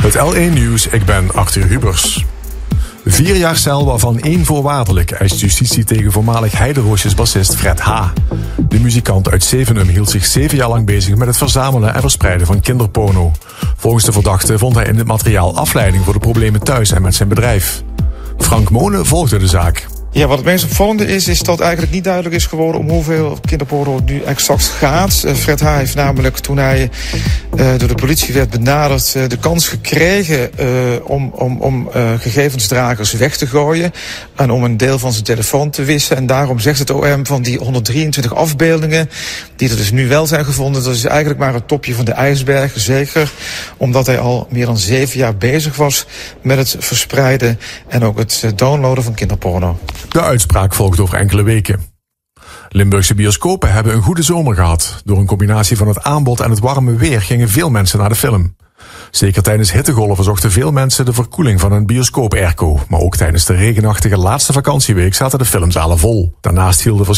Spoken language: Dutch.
Met L1 Nieuws, ik ben Arthur Hubers. 4 jaar cel, waarvan 1 voorwaardelijk, eist justitie tegen voormalig Heideroosjes-bassist Fred H. De muzikant uit Zevenum hield zich 7 jaar lang bezig met het verzamelen en verspreiden van kinderporno. Volgens de verdachte vond hij in dit materiaal afleiding voor de problemen thuis en met zijn bedrijf. Frank Monen volgde de zaak. Ja, wat het meest opvallende is dat eigenlijk niet duidelijk is geworden om hoeveel kinderporno het nu exact gaat. Fred H. heeft namelijk, toen hij door de politie werd benaderd, de kans gekregen om gegevensdragers weg te gooien en om een deel van zijn telefoon te wissen. En daarom zegt het OM van die 123 afbeeldingen die er dus nu wel zijn gevonden, dat is eigenlijk maar het topje van de ijsberg. Zeker omdat hij al meer dan 7 jaar bezig was met het verspreiden en ook het downloaden van kinderporno. De uitspraak volgt over enkele weken. Limburgse bioscopen hebben een goede zomer gehad. Door een combinatie van het aanbod en het warme weer gingen veel mensen naar de film. Zeker tijdens hittegolven zochten veel mensen de verkoeling van een bioscoop-airco. Maar ook tijdens de regenachtige laatste vakantieweek zaten de filmzalen vol. Daarnaast hielden